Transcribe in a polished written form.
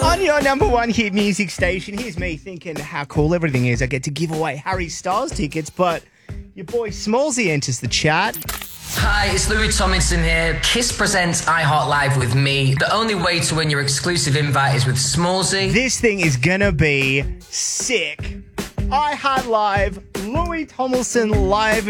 On your number one hit music station, here's me thinking how cool everything is. I get to give away Harry Styles tickets, but your boy Smallsy enters the chat. Hi, it's Louis Tomlinson here. Kiss presents iHeart Live with me. The only way to win your exclusive invite is with Smallsy. This thing is gonna be sick. iHeart Live, Louis Tomlinson live